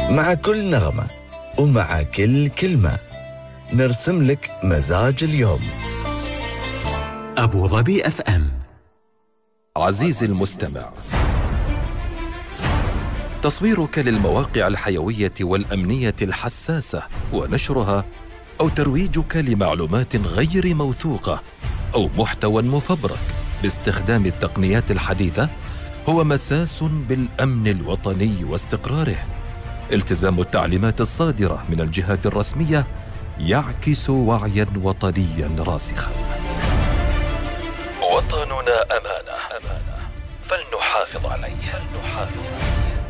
مع كل نغمة ومع كل كلمة نرسم لك مزاج اليوم. أبو ظبي اف ام. عزيزي المستمع، تصويرك للمواقع الحيوية والأمنية الحساسة ونشرها، أو ترويجك لمعلومات غير موثوقة أو محتوى مفبرك باستخدام التقنيات الحديثة هو مساس بالأمن الوطني واستقراره. التزام التعليمات الصادرة من الجهات الرسمية يعكس وعياً وطنياً راسخاً. وطننا أمانة فلنحافظ عليه.